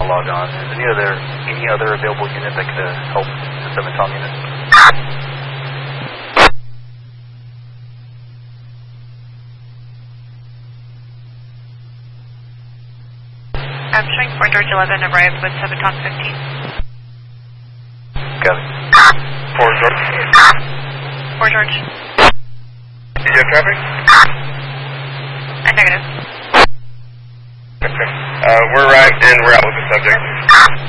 log on. Is any other available unit that could help the 7 Tom unit? I'm showing 4 George 11 arrived with 7 Tom 15. Got it. 4 George. 4 George. Do you have traffic? Negative. Okay. We're arrived and we're out with the subject.